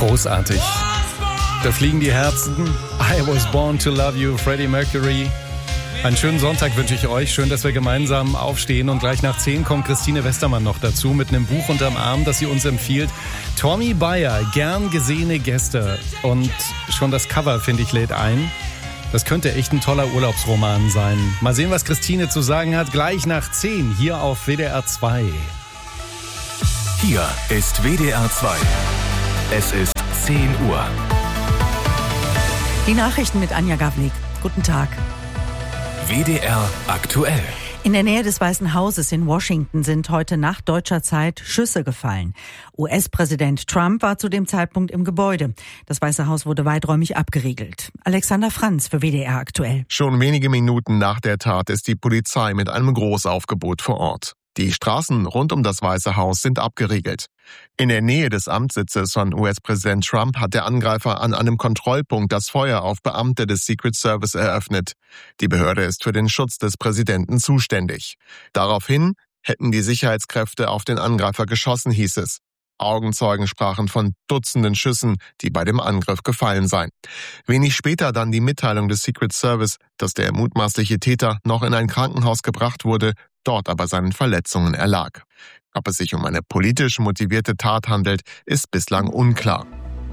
Großartig. Da fliegen die Herzen. I was born to love you, Freddie Mercury. Einen schönen Sonntag wünsche ich euch. Schön, dass wir gemeinsam aufstehen. Und gleich nach 10 kommt Christine Westermann noch dazu mit einem Buch unterm Arm, das sie uns empfiehlt. Tommy Bayer, gern gesehene Gäste. Und schon das Cover, finde ich, lädt ein. Das könnte echt ein toller Urlaubsroman sein. Mal sehen, was Christine zu sagen hat. Gleich nach 10 hier auf WDR 2. Hier ist WDR 2. Es ist 10 Uhr. Die Nachrichten mit Anja Gavlik. Guten Tag. WDR aktuell. In der Nähe des Weißen Hauses in Washington sind heute Nacht deutscher Zeit Schüsse gefallen. US-Präsident Trump war zu dem Zeitpunkt im Gebäude. Das Weiße Haus wurde weiträumig abgeriegelt. Alexander Franz für WDR aktuell. Schon wenige Minuten nach der Tat ist die Polizei mit einem Großaufgebot vor Ort. Die Straßen rund um das Weiße Haus sind abgeriegelt. In der Nähe des Amtssitzes von US-Präsident Trump hat der Angreifer an einem Kontrollpunkt das Feuer auf Beamte des Secret Service eröffnet. Die Behörde ist für den Schutz des Präsidenten zuständig. Daraufhin hätten die Sicherheitskräfte auf den Angreifer geschossen, hieß es. Augenzeugen sprachen von Dutzenden Schüssen, die bei dem Angriff gefallen seien. Wenig später dann die Mitteilung des Secret Service, dass der mutmaßliche Täter noch in ein Krankenhaus gebracht wurde, dort aber seinen Verletzungen erlag. Ob es sich um eine politisch motivierte Tat handelt, ist bislang unklar.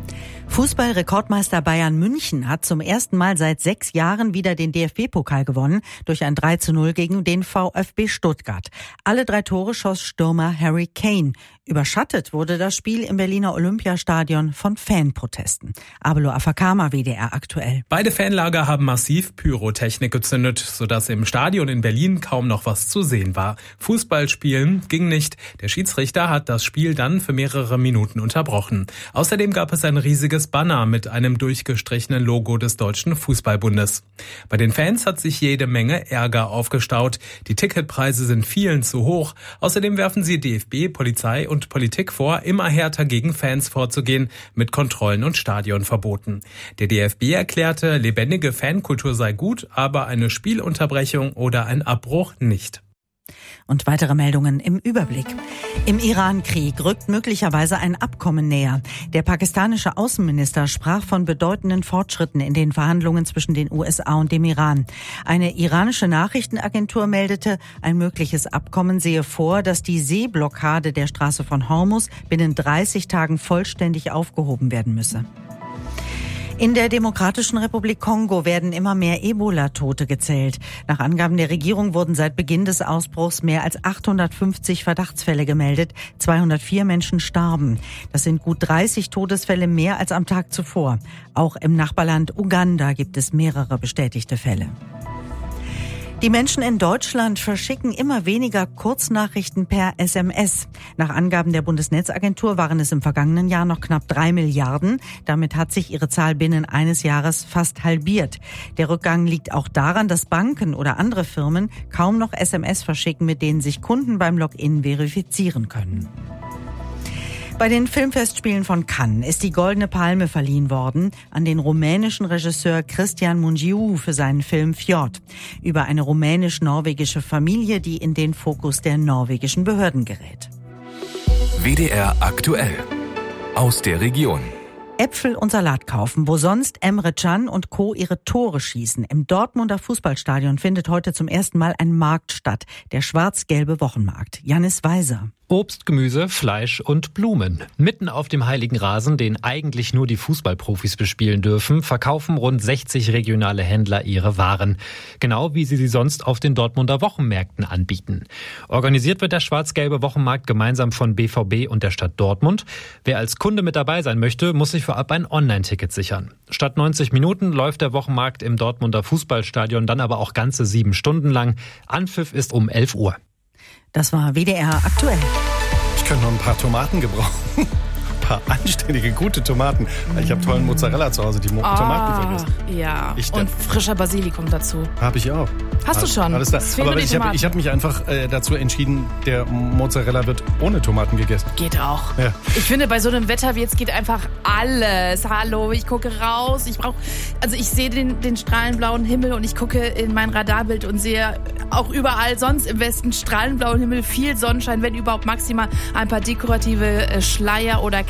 Fußball-Rekordmeister Bayern München hat zum ersten Mal seit 6 Jahren wieder den DFB-Pokal gewonnen durch ein 3:0 gegen den VfB Stuttgart. Alle 3 Tore schoss Stürmer Harry Kane. Überschattet wurde das Spiel im Berliner Olympiastadion von Fanprotesten. Abelo Afakama, WDR aktuell. Beide Fanlager haben massiv Pyrotechnik gezündet, sodass im Stadion in Berlin kaum noch was zu sehen war. Fußball spielen ging nicht. Der Schiedsrichter hat das Spiel dann für mehrere Minuten unterbrochen. Außerdem gab es ein riesiges Banner mit einem durchgestrichenen Logo des Deutschen Fußballbundes. Bei den Fans hat sich jede Menge Ärger aufgestaut. Die Ticketpreise sind vielen zu hoch. Außerdem werfen sie DFB, Polizei und Politik vor, immer härter gegen Fans vorzugehen, mit Kontrollen und Stadionverboten. Der DFB erklärte, lebendige Fankultur sei gut, aber eine Spielunterbrechung oder ein Abbruch nicht. Und weitere Meldungen im Überblick. Im Iran-Krieg rückt möglicherweise ein Abkommen näher. Der pakistanische Außenminister sprach von bedeutenden Fortschritten in den Verhandlungen zwischen den USA und dem Iran. Eine iranische Nachrichtenagentur meldete, ein mögliches Abkommen sehe vor, dass die Seeblockade der Straße von Hormuz binnen 30 Tagen vollständig aufgehoben werden müsse. In der Demokratischen Republik Kongo werden immer mehr Ebola-Tote gezählt. Nach Angaben der Regierung wurden seit Beginn des Ausbruchs mehr als 850 Verdachtsfälle gemeldet. 204 Menschen starben. Das sind gut 30 Todesfälle mehr als am Tag zuvor. Auch im Nachbarland Uganda gibt es mehrere bestätigte Fälle. Die Menschen in Deutschland verschicken immer weniger Kurznachrichten per SMS. Nach Angaben der Bundesnetzagentur waren es im vergangenen Jahr noch knapp 3 Milliarden. Damit hat sich ihre Zahl binnen eines Jahres fast halbiert. Der Rückgang liegt auch daran, dass Banken oder andere Firmen kaum noch SMS verschicken, mit denen sich Kunden beim Login verifizieren können. Bei den Filmfestspielen von Cannes ist die Goldene Palme verliehen worden an den rumänischen Regisseur Cristian Mungiu für seinen Film Fjord über eine rumänisch-norwegische Familie, die in den Fokus der norwegischen Behörden gerät. WDR aktuell. Aus der Region. Äpfel und Salat kaufen, wo sonst Emre Can und Co. ihre Tore schießen. Im Dortmunder Fußballstadion findet heute zum ersten Mal ein Markt statt, der schwarz-gelbe Wochenmarkt. Jannis Weiser. Obst, Gemüse, Fleisch und Blumen. Mitten auf dem heiligen Rasen, den eigentlich nur die Fußballprofis bespielen dürfen, verkaufen rund 60 regionale Händler ihre Waren. Genau wie sie sonst auf den Dortmunder Wochenmärkten anbieten. Organisiert wird der schwarz-gelbe Wochenmarkt gemeinsam von BVB und der Stadt Dortmund. Wer als Kunde mit dabei sein möchte, muss sich vorab ein Online-Ticket sichern. Statt 90 Minuten läuft der Wochenmarkt im Dortmunder Fußballstadion dann aber auch ganze 7 Stunden lang. Anpfiff ist um 11 Uhr. Das war WDR aktuell. Ich könnte noch ein paar Tomaten gebrauchen. Ein paar anständige, gute Tomaten. Weil ich habe tollen Mozzarella zu Hause, die Tomaten vergessen. Ja, und frischer Basilikum dazu. Habe ich auch. Hast du schon? Alles da. Aber ich hab mich einfach dazu entschieden, der Mozzarella wird ohne Tomaten gegessen. Geht auch. Ja. Ich finde, bei so einem Wetter wie jetzt geht einfach alles. Hallo, ich gucke raus. Ich sehe den strahlenblauen Himmel und ich gucke in mein Radarbild und sehe auch überall sonst im Westen strahlenblauen Himmel, viel Sonnenschein, wenn überhaupt maximal ein paar dekorative Schleier oder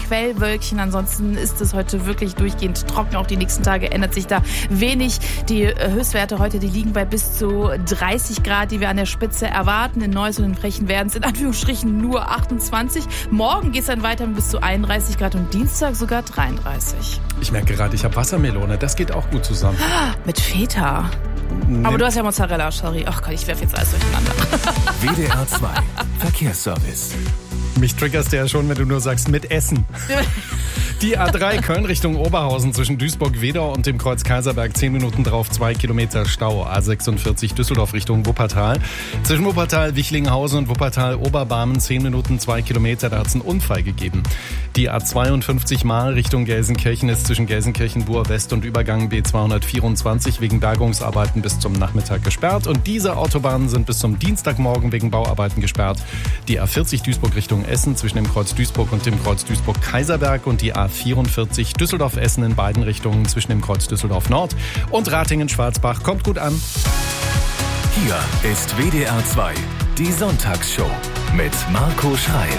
Quellwölkchen. Ansonsten ist es heute wirklich durchgehend trocken. Auch die nächsten Tage ändert sich da wenig. Die Höchstwerte heute, die liegen bei bis zu 30 Grad, die wir an der Spitze erwarten. In Neuss und in Frechen werden es in Anführungsstrichen nur 28. Morgen geht es dann weiter bis zu 31 Grad und Dienstag sogar 33. Ich merke gerade, ich habe Wassermelone. Das geht auch gut zusammen. Mit Feta. Aber du hast ja Mozzarella, sorry. Ach Gott, ich werfe jetzt alles durcheinander. WDR 2 Verkehrsservice. Mich triggerst du ja schon, wenn du nur sagst, mit Essen. Die A3 Köln Richtung Oberhausen zwischen Duisburg-Wedau und dem Kreuz Kaiserberg 10 Minuten drauf, 2 Kilometer Stau. A46 Düsseldorf Richtung Wuppertal. Zwischen Wuppertal, Wichlinghausen und Wuppertal Oberbarmen 10 Minuten, 2 Kilometer. Da hat es einen Unfall gegeben. Die A52 Mahl Richtung Gelsenkirchen ist zwischen Gelsenkirchen-Buhr West und Übergang B224 wegen Bergungsarbeiten bis zum Nachmittag gesperrt. Und diese Autobahnen sind bis zum Dienstagmorgen wegen Bauarbeiten gesperrt. Die A40 Duisburg Richtung Essen zwischen dem Kreuz Duisburg und dem Kreuz Duisburg-Kaiserberg und die A44 Düsseldorf-Essen in beiden Richtungen zwischen dem Kreuz Düsseldorf-Nord und Ratingen-Schwarzbach. Kommt gut an. Hier ist WDR 2, die Sonntagsshow mit Marco Schreil.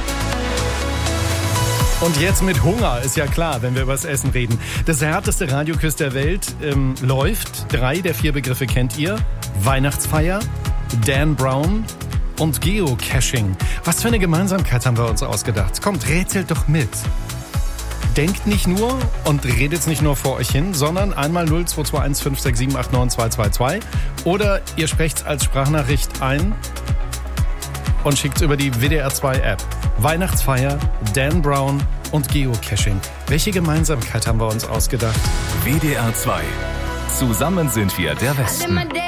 Und jetzt mit Hunger, ist ja klar, wenn wir über das Essen reden. Das härteste Radioquiz der Welt läuft. 3 der 4 Begriffe kennt ihr. Weihnachtsfeier, Dan Brown und Geocaching. Was für eine Gemeinsamkeit haben wir uns ausgedacht? Kommt, rätselt doch mit. Denkt nicht nur und redet nicht nur vor euch hin, sondern einmal 0221 567 89 222 oder ihr sprecht es als Sprachnachricht ein und schickt es über die WDR 2 App. Weihnachtsfeier, Dan Brown und Geocaching. Welche Gemeinsamkeit haben wir uns ausgedacht? WDR 2. Zusammen sind wir der Westen.